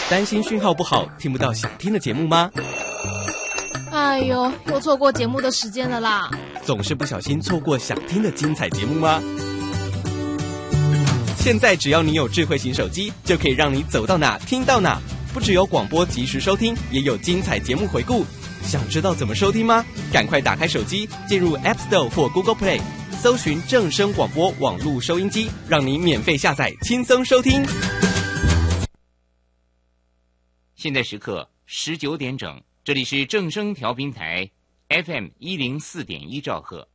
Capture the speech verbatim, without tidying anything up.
担心讯号不好，听不到想听的节目吗？ 哎呦，又错过节目的时间了啦！ 总是不小心错过想听的精彩节目吗？现在只要你有智慧型手机，就可以让你走到哪听到哪。不只有广播及时收听，也有精彩节目回顾。想知道怎么收听吗？赶快打开手机，进入 App Store 或 Google Play， 搜寻正声广播网络收音机，让你免费下载，轻松收听。 现在时刻十九点整，这里是正声调频台 F M 一零四点一兆赫。